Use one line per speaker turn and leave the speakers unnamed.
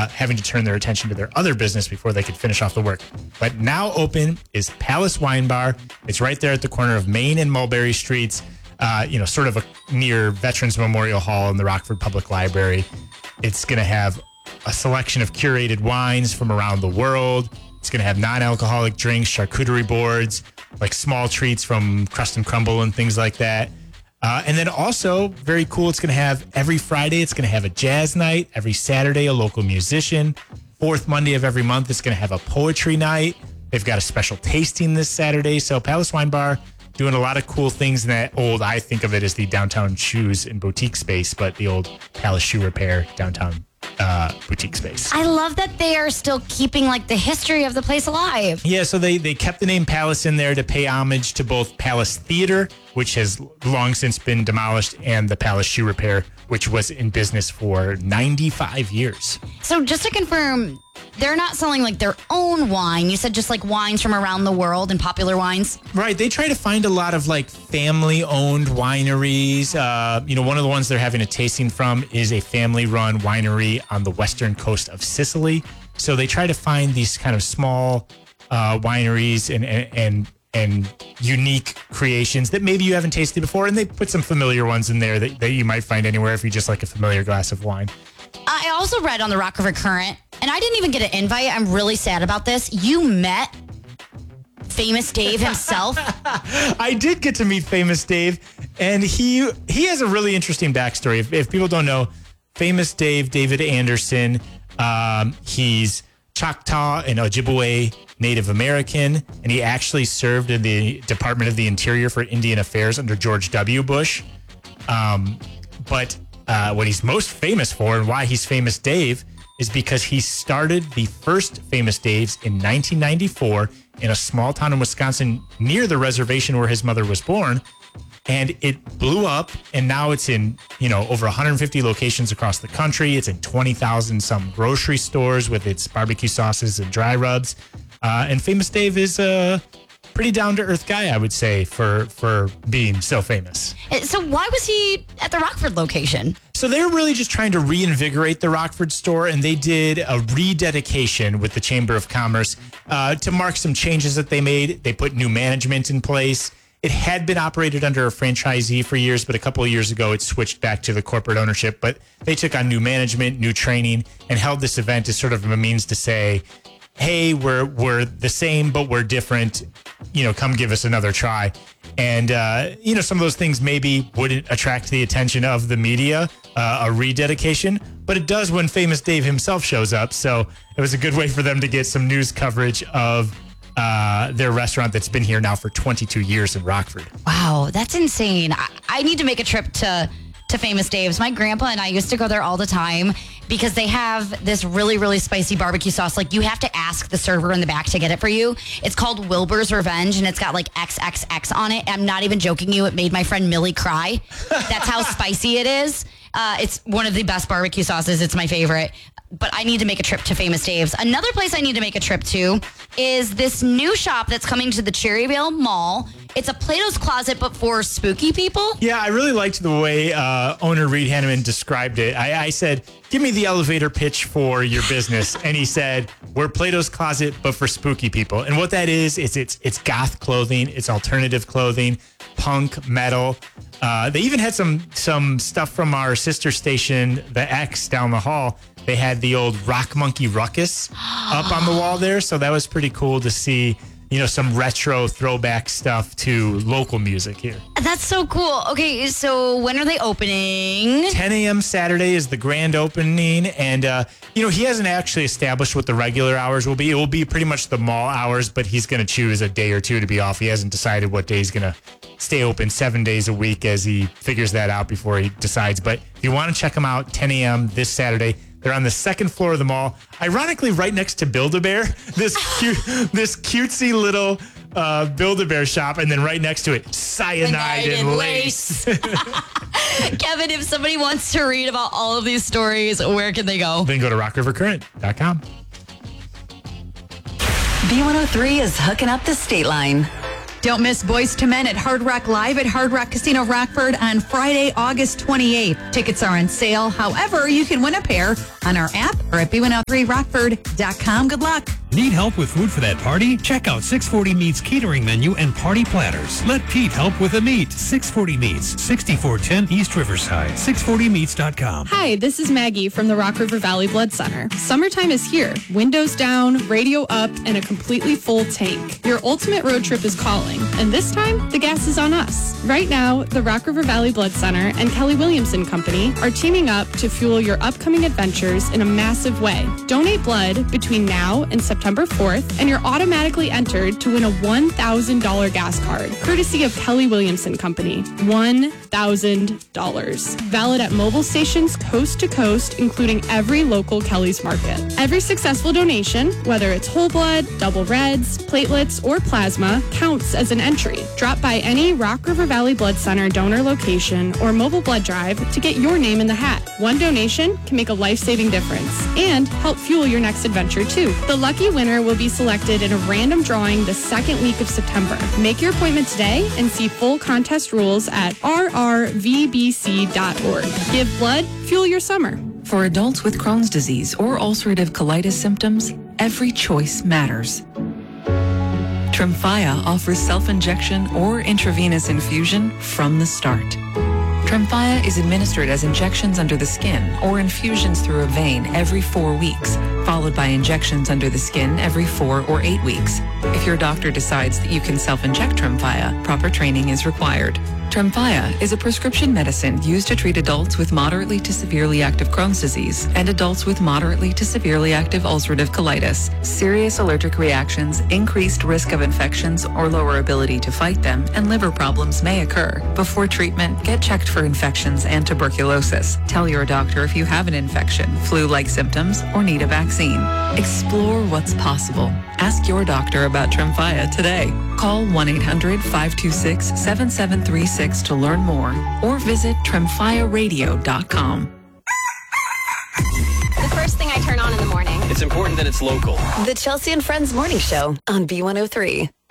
having to turn their attention to their other business before they could finish off the work. But now open is Palace Wine Bar. It's right there at the corner of Main and Mulberry Streets, sort of near Veterans Memorial Hall in the Rockford Public Library. It's going to have a selection of curated wines from around the world. It's going to have non-alcoholic drinks, charcuterie boards, like small treats from Crust and Crumble and things like that. And then also, very cool, it's going to have every Friday, it's going to have a jazz night. Every Saturday, a local musician. Fourth Monday of every month, it's going to have a poetry night. They've got a special tasting this Saturday. So Palace Wine Bar doing a lot of cool things in that old, I think of it as the downtown shoes and boutique space, but the old Palace Shoe Repair downtown boutique space.
I love that they are still keeping like the history of the place alive.
Yeah, so they kept the name Palace in there to pay homage to both Palace Theater, which has long since been demolished, and the Palace Shoe Repair, which was in business for 95 years.
So just to confirm, they're not selling like their own wine. You said just like wines from around the world and popular wines.
Right. They try to find a lot of like family-owned wineries. One of the ones they're having a tasting from is a family-run winery on the western coast of Sicily. So they try to find these kind of small wineries and unique creations that maybe you haven't tasted before. And they put some familiar ones in there that you might find anywhere if you just like a familiar glass of wine.
I also read on the Rock River Current, and I didn't even get an invite. I'm really sad about this. You met Famous Dave himself.
I did get to meet Famous Dave, and he has a really interesting backstory. If people don't know, Famous Dave, David Anderson, he's Choctaw and Ojibwe Native American, and he actually served in the Department of the Interior for Indian Affairs under George W. Bush. But what he's most famous for and why he's Famous Dave is because he started the first Famous Dave's in 1994 in a small town in Wisconsin near the reservation where his mother was born. And it blew up, and now it's in, over 150 locations across the country. It's in 20,000 some grocery stores with its barbecue sauces and dry rubs. And Famous Dave is a pretty down-to-earth guy, I would say, for being so famous.
So why was he at the Rockford location?
So they were really just trying to reinvigorate the Rockford store, and they did a rededication with the Chamber of Commerce to mark some changes that they made. They put new management in place. It had been operated under a franchisee for years, but a couple of years ago, it switched back to the corporate ownership. But they took on new management, new training, and held this event as sort of a means to say, hey, we're the same, but we're different. Come give us another try. And, some of those things maybe wouldn't attract the attention of the media, a rededication, but it does when Famous Dave himself shows up. So it was a good way for them to get some news coverage of their restaurant that's been here now for 22 years in Rockford.
Wow, that's insane. I need to make a trip to Famous Dave's. My grandpa and I used to go there all the time because they have this really, really spicy barbecue sauce. Like, you have to ask the server in the back to get it for you. It's called Wilbur's Revenge, and it's got like XXX on it. I'm not even joking you. It made my friend Millie cry. That's how spicy it is. It's one of the best barbecue sauces. It's my favorite. But I need to make a trip to Famous Dave's. Another place I need to make a trip to is this new shop that's coming to the Cherryvale Mall. It's a Plato's Closet, but for spooky people.
Yeah, I really liked the way owner Reed Hanneman described it. I said, give me the elevator pitch for your business. And he said, we're Plato's Closet, but for spooky people. And what that is it's goth clothing, it's alternative clothing, punk, metal. They even had some stuff from our sister station, the X, down the hall. They had the old Rock Monkey Ruckus up on the wall there. So that was pretty cool to see, some retro throwback stuff to local music here.
That's so cool. Okay, so when are they opening?
10 a.m. Saturday is the grand opening. And, he hasn't actually established what the regular hours will be. It will be pretty much the mall hours, but he's going to choose a day or two to be off. He hasn't decided what day he's going to stay open 7 days a week as he figures that out before he decides. But if you want to check them out, 10 a.m. this Saturday. They're on the second floor of the mall, ironically right next to Build-A-Bear, this cutesy little Build-A-Bear shop, and then right next to it, Cyanide and Lace.
Kevin, if somebody wants to read about all of these stories, where can they go?
Then go to rockrivercurrent.com.
B103 is hooking up the state line. Don't miss Boys to Men at Hard Rock Live at Hard Rock Casino Rockford on Friday, August 28th. Tickets are on sale. However, you can win a pair on our app or at b103rockford.com. Good luck.
Need help with food for that party? Check out 640 Meats catering menu and party platters. Let Pete help with the meat. 640 Meats, 6410 East Riverside. 640meats.com.
Hi, this is Maggie from the Rock River Valley Blood Center. Summertime is here. Windows down, radio up, and a completely full tank. Your ultimate road trip is calling, and this time, the gas is on us. Right now, the Rock River Valley Blood Center and Kelly Williamson Company are teaming up to fuel your upcoming adventures in a massive way. Donate blood between now and September 4th, and you're automatically entered to win a $1,000 gas card, courtesy of Kelly Williamson Company. $1,000. Valid at mobile stations coast to coast, including every local Kelly's Market. Every successful donation, whether it's whole blood, double reds, platelets, or plasma, counts as an entry. Drop by any Rock River Valley Blood Center donor location or mobile blood drive to get your name in the hat. One donation can make a life-saving difference and help fuel your next adventure, too. The lucky winner will be selected in a random drawing the second week of September. Make your appointment today and see full contest rules at rrvbc.org. Give blood, fuel your summer.
For adults with Crohn's disease or ulcerative colitis symptoms, every choice matters. Tremfya offers self-injection or intravenous infusion from the start. Tremfya is administered as injections under the skin or infusions through a vein every 4 weeks, followed by injections under the skin every 4 or 8 weeks. If your doctor decides that you can self-inject Tremfya, proper training is required. Tremfya is a prescription medicine used to treat adults with moderately to severely active Crohn's disease and adults with moderately to severely active ulcerative colitis. Serious allergic reactions, increased risk of infections or lower ability to fight them, and liver problems may occur. Before treatment, get checked for infections and tuberculosis. Tell your doctor if you have an infection, flu-like symptoms, or need a vaccine. Explore what's possible. Ask your doctor about Tremfya today. Call 1-800-526-7736 to learn more or visit tremfyaradio.com.
The first thing I turn on in the morning.
It's important that it's local.
The Chelsea and Friends Morning Show on B103.